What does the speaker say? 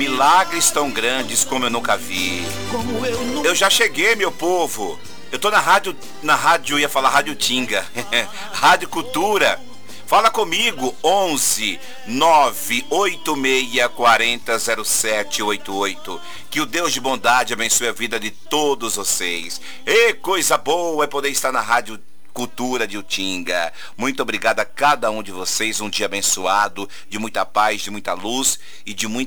milagres tão grandes como eu nunca vi. Eu já cheguei, meu povo. Eu tô na rádio, ia falar Rádio Tinga. Rádio Cultura. Fala comigo, 11 986 40 0788. Que o Deus de bondade abençoe a vida de todos vocês. E coisa boa é poder estar na Rádio Cultura de Utinga. Muito obrigado a cada um de vocês. Um dia abençoado, de muita paz, de muita luz e de muita